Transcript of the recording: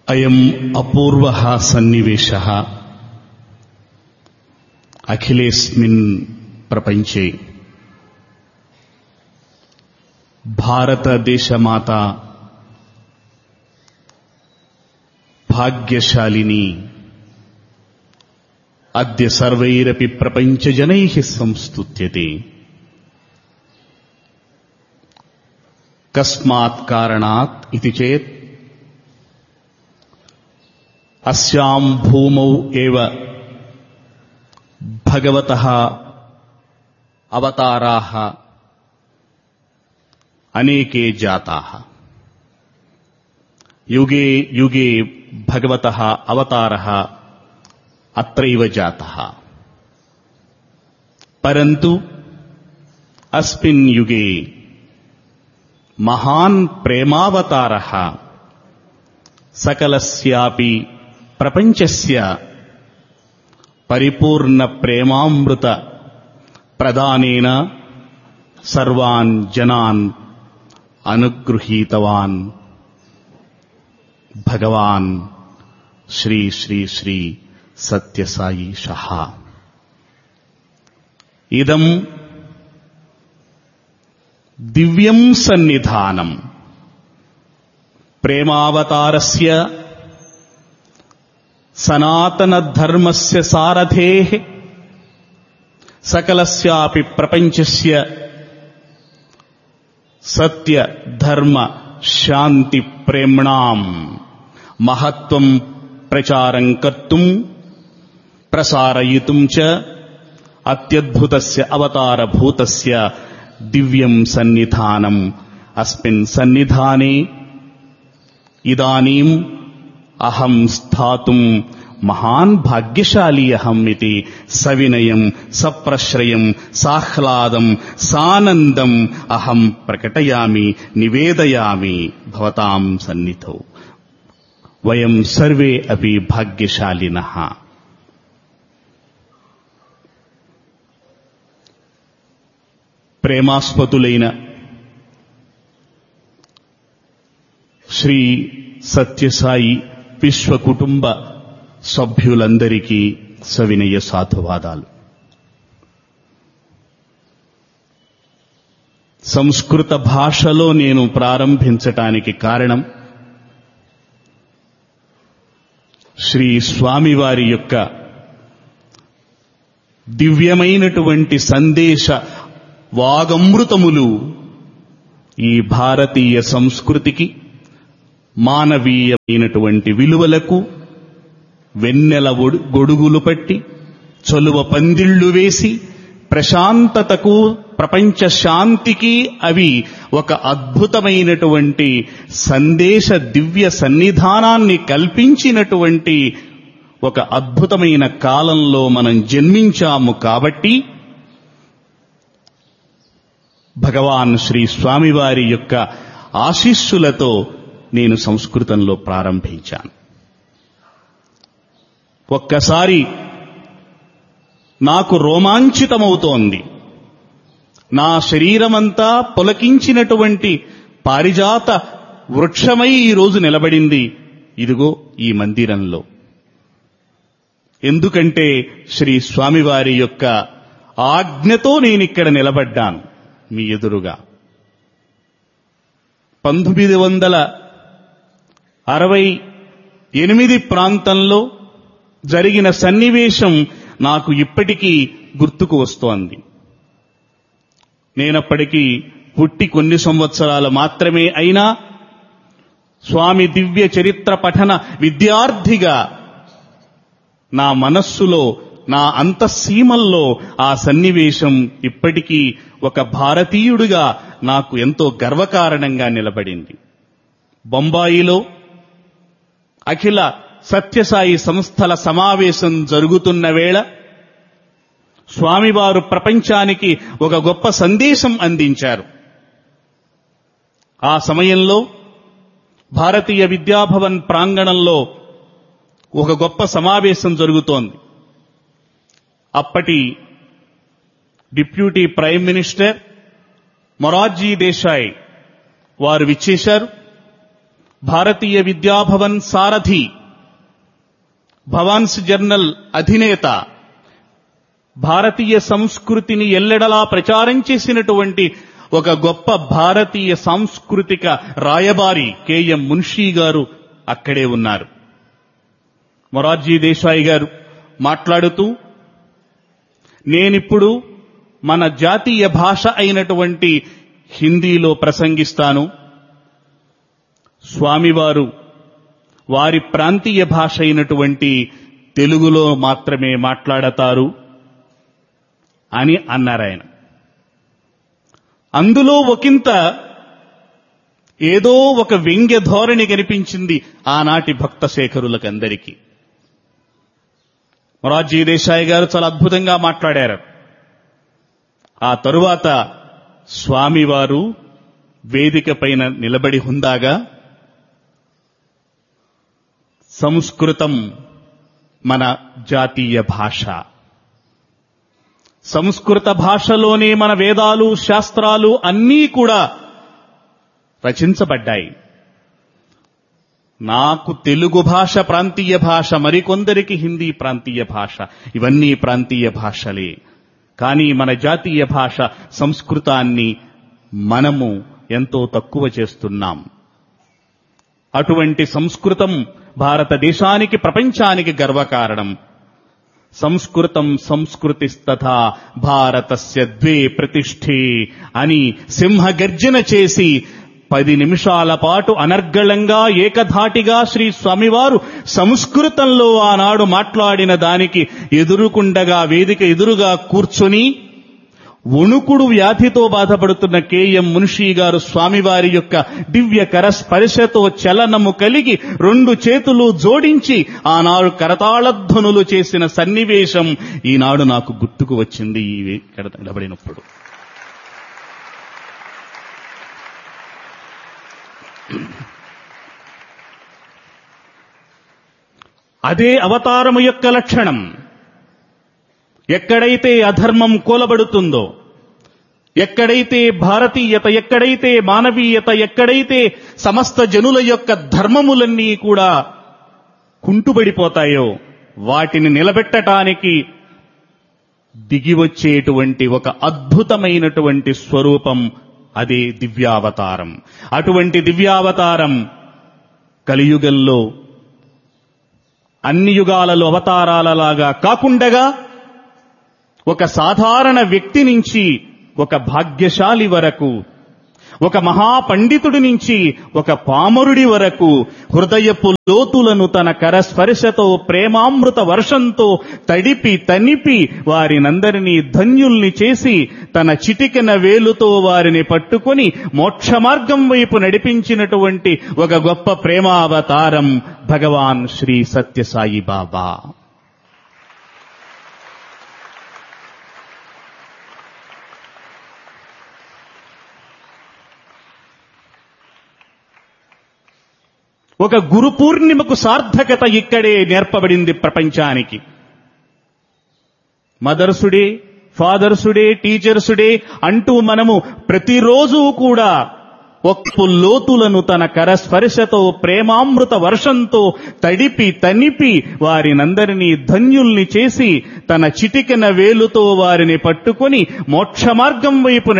అయం అపూర్వః సన్నివేశः అఖిలేస్మిన్ ప్రపంచే భారతదేశమాత భాగ్యశాలిని అద్య సర్వైరపి ప్రపంచజనైః సంస్తుత్యతే. కస్మాత్ కారణాత్ ఇతి చేత్ అస్యాం భూమౌ ఏవ భగవతః అవతారాః అనేకే జాతాః. యుగే యుగే భగవతః అవతారः అత్రైవ జాతः. పరంతు అస్మిన్ యుగే మహాన్ ప్రేమావతారः సకలస్యాపి ప్రపంచస్య పరిపూర్ణ ప్రేమామృత ప్రదానేన సర్వాన్ జనాన్ అనుగృహీతవాన్ భగవాన్ శ్రీ శ్రీ శ్రీ సత్యసాయీశః. ఇదం దివ్యం సన్నిధానం ప్రేమావతారస్య సనాతన ధర్మస్య సారథేః సకలస్యాపి ప్రపంచస్య సత్య ధర్మ శాంతి ప్రేమ్ణాం మహత్వం ప్రచారం కర్తుం ప్రసారయితుం చ అత్యద్భుతస్య అవతారభూతస్య దివ్యం సన్నిధానం అస్మిన్ సన్నిధానే ఇదానీం అహం స్థాతుం మహాన్ భాగ్యశాలి అహం ఇతి సవినయం సప్రశ్రయం సాహ్లాదం సానందం అహం ప్రకటయామి నివేదయామి భవతాం సన్నిధౌ. వయం సర్వే అపి భాగ్యశాలినః. ప్రేమాస్పదులైన శ్రీ సత్యసాయి విశ్వ కుటుంబ సభ్యులందరికీ సవినయ సాధువాదాలు. సంస్కృత భాషలో నేను ప్రారంభించటానికి కారణం శ్రీ స్వామివారి యొక్క దివ్యమైనటువంటి సందేశ వాగమృతములు ఈ భారతీయ సంస్కృతికి మానవీయమైనటువంటి విలువలకు వెన్నెల గొడుగులు పట్టి చొలువ పందిళ్లు వేసి ప్రశాంతతకు ప్రపంచ శాంతికి అవి ఒక అద్భుతమైనటువంటి సందేశ దివ్య సన్నిధానాన్ని కల్పించినటువంటి ఒక అద్భుతమైన కాలంలో మనం జన్మించాము. కాబట్టి భగవాన్ శ్రీ స్వామివారి యొక్క ఆశీస్సులతో నేను సంస్కృతంలో ప్రారంభించాను. ఒక్కసారి నాకు రోమాంచితమవుతోంది. నా శరీరమంతా పులకించినటువంటి పారిజాత వృక్షమై ఈరోజు నిలబడింది ఇదిగో ఈ మందిరంలో. ఎందుకంటే శ్రీ స్వామివారి యొక్క ఆజ్ఞతో నేనిక్కడ నిలబడ్డాను మీ ఎదురుగా. 1968 ప్రాంతంలో జరిగిన సన్నివేశం నాకు ఇప్పటికీ గుర్తుకు వస్తోంది. నేనప్పటికీ పుట్టి కొన్ని సంవత్సరాలు మాత్రమే అయినా స్వామి దివ్య చరిత్ర పఠన విద్యార్థిగా నా మనస్సులో నా అంతఃసీమల్లో ఆ సన్నివేశం ఇప్పటికీ ఒక భారతీయుడిగా నాకు ఎంతో గర్వకారణంగా నిలబడింది. బొంబాయిలో అఖిల సత్యసాయి సంస్థల సమావేశం జరుగుతున్న వేళ స్వామివారు ప్రపంచానికి ఒక గొప్ప సందేశం అందించారు. ఆ సమయంలో భారతీయ విద్యాభవన్ ప్రాంగణంలో ఒక గొప్ప సమావేశం జరుగుతోంది. అప్పటి deputy prime minister Morarji Desai వారు విచ్చేశారు. భారతీయ విద్యాభవన్ సారథి, భవాన్స్ జర్నల్ అధినేత, భారతీయ సంస్కృతిని ఎల్లెడలా ప్రచారం చేసినటువంటి ఒక గొప్ప భారతీయ సాంస్కృతిక రాయబారి కెఎం మున్షీ గారు అక్కడే ఉన్నారు. మొరార్జీ దేశాయి గారు మాట్లాడుతూ, నేనిప్పుడు మన జాతీయ భాష అయినటువంటి హిందీలో ప్రసంగిస్తాను. స్వామివారు వారి ప్రాంతీయ భాష అయినటువంటి తెలుగులో మాత్రమే మాట్లాడతారు అని అన్నారాయన. అందులో ఒకంత ఏదో ఒక వ్యంగ్య ధోరణి కనిపించింది ఆనాటి భక్త శేఖరులకందరికీ. మొరార్జీ దేశాయి గారు చాలా అద్భుతంగా మాట్లాడారు. ఆ తరువాత స్వామివారు వేదిక పైన నిలబడి ఉందాగా, సంస్కృతం మన జాతీయ భాష, సంస్కృత భాషలోనే మన వేదాలు శాస్త్రాలు అన్నీ కూడా రచించబడ్డాయి. నాకు తెలుగు భాష ప్రాంతీయ భాష, మరికొందరికి హిందీ ప్రాంతీయ భాష, ఇవన్నీ ప్రాంతీయ భాషలే. కానీ మన జాతీయ భాష సంస్కృతాన్ని మనము ఎంతో తక్కువ చేస్తున్నాం. అటువంటి సంస్కృతం భారతదేశానికి, ప్రపంచానికి గర్వకారణం. సంస్కృతం సంస్కృతిస్తథా భారతస్య ద్వే ప్రతిష్ఠే అని సింహగర్జన చేసి 10 నిమిషాల పాటు అనర్గళంగా ఏకధాటిగా శ్రీ స్వామివారు సంస్కృతంలో ఆనాడు మాట్లాడిన దానికి ఎదురుకుండగా వేదిక ఎదురుగా కూర్చొని వణుకుడు వ్యాధితో బాధపడుతున్న కెఎం మున్షీ గారు స్వామివారి యొక్క దివ్య కరస్పర్శతో చలనము కలిగి 2 చేతులు జోడించి ఆనాడు కరతాళధ్వనులు చేసిన సన్నివేశం ఈనాడు నాకు గుర్తుకు వచ్చింది ఇక్కడ నిలబడినప్పుడు. అదే అవతారము యొక్క లక్షణం. ఎక్కడైతే అధర్మం కూలబడుతుందో, ఎక్కడైతే భారతీయత, ఎక్కడైతే మానవీయత, ఎక్కడైతే సమస్త జనుల యొక్క ధర్మములన్నీ కూడా కుంటుబడిపోతాయో వాటిని నిలబెట్టడానికి దిగివచ్చేటువంటి ఒక అద్భుతమైనటువంటి స్వరూపం అదే దివ్యావతారం. అటువంటి దివ్యావతారం కలియుగంలో అన్ని యుగాలలో అవతారాలలాగా కాకుండగా ఒక సాధారణ వ్యక్తి నుంచి ఒక భాగ్యశాలి వరకు, ఒక మహాపండితుడి నుంచి ఒక పామరుడి వరకు హృదయపు లోతులను తన కరస్పర్శతో ప్రేమామృత వర్షంతో తడిపి తనిపి వారినందరినీ ధన్యుల్ని చేసి తన చిటికెన వేలుతో వారిని పట్టుకొని మోక్ష మార్గం వైపు నడిపించినటువంటి ఒక గొప్ప ప్రేమావతారం భగవాన్ శ్రీ సత్యసాయి బాబా. ఒక గురు పూర్ణిమకు సార్థకత ఇక్కడే నేర్పబడింది ప్రపంచానికి. మదర్సుడే, ఫాదర్సుడే, టీచర్సుడే అంటూ మనము ప్రతిరోజు కూడా ఒక్క లోతులను తన కరస్పర్శతో ప్రేమామృత వర్షంతో తడిపి తనిపి వారినందరినీ ధన్యుల్ని చేసి తన చిటికెన వేలుతో వారిని పట్టుకొని మోక్ష మార్గం వైపు